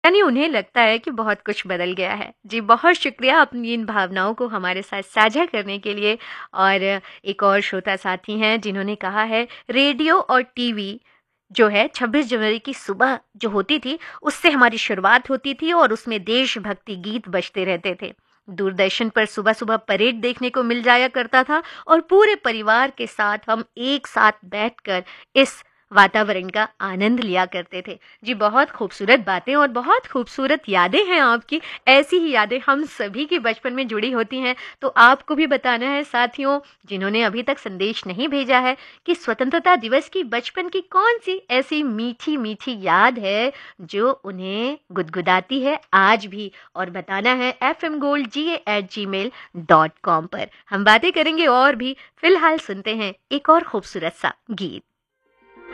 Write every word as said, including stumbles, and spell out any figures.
यानी उन्हें लगता है कि बहुत कुछ बदल गया है। जी, बहुत शुक्रिया अपनी इन भावनाओं को हमारे साथ साझा करने के लिए। और एक और श्रोता साथी हैं जिन्होंने कहा है, रेडियो और टीवी जो है छब्बीस जनवरी की सुबह जो होती थी, उससे हमारी शुरुआत होती थी और उसमें देशभक्ति गीत बजते रहते थे। दूरदर्शन पर सुबह-सुबह परेड देखने को मिल जाया करता था और पूरे परिवार के साथ हम एक साथ बैठकर इस वातावरण का आनंद लिया करते थे। जी, बहुत खूबसूरत बातें और बहुत खूबसूरत यादें हैं आपकी। ऐसी ही यादें हम सभी के बचपन में जुड़ी होती हैं। तो आपको भी बताना है साथियों, जिन्होंने अभी तक संदेश नहीं भेजा है, कि स्वतंत्रता दिवस की बचपन की कौन-सी ऐसी मीठी-मीठी याद है जो उन्हें गुदगुदाती है आज भी, और बताना है एफ एम गोल्ड जी ए एट जी मेल डॉट कॉम पर। हम बातें करेंगे और भी, फिलहाल सुनते हैं एक और खूबसूरत सा गीत।